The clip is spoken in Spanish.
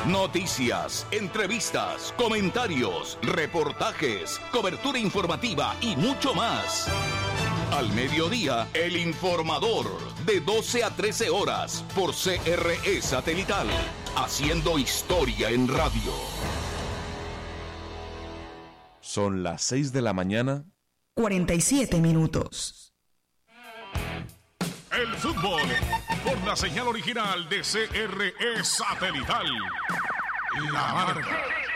Noticias, entrevistas, comentarios, reportajes, cobertura informativa y mucho más. Al mediodía, El Informador, de 12 a 13 horas, por CRE Satelital, haciendo historia en radio. Son las 6 de la mañana. 47 minutos. El fútbol, por la señal original de CRE Satelital. La Marca.